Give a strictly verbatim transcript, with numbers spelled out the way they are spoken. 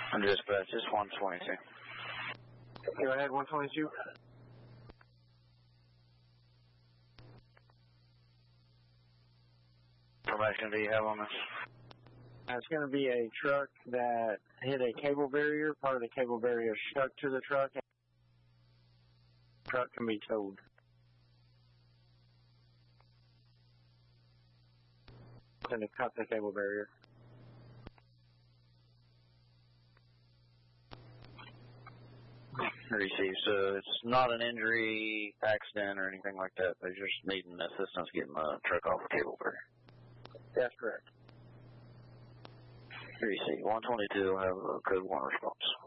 Dispatch, it's one twenty-two. Go ahead, one twenty-two. Information do you have on this? Uh, it's going to be a truck that hit a cable barrier. Part of the cable barrier stuck to the truck. The truck can be towed. And to cut the cable barrier. Received. So it's not an injury, accident, or anything like that. They're just needing assistance getting the truck off the cable barrier. That's correct. Received. one twenty-two will have a code one response.